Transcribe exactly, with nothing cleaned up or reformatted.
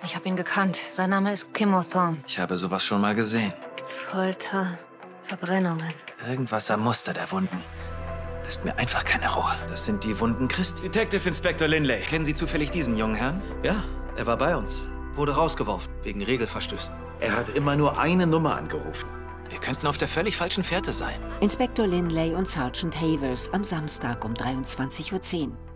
Ich habe ihn gekannt. Sein Name ist Kim Hawthorne. Ich habe sowas schon mal gesehen. Folter, Verbrennungen. Irgendwas am Muster der Wunden. Lässt mir einfach keine Ruhe. Das sind die Wunden Christi. Detective Inspector Lindley. Kennen Sie zufällig diesen jungen Herrn? Ja, er war bei uns. Wurde rausgeworfen, wegen Regelverstößen. Er hat immer nur eine Nummer angerufen. Wir könnten auf der völlig falschen Fährte sein. Inspektor Lindley und Sergeant Havers am Samstag um dreiundzwanzig Uhr zehn.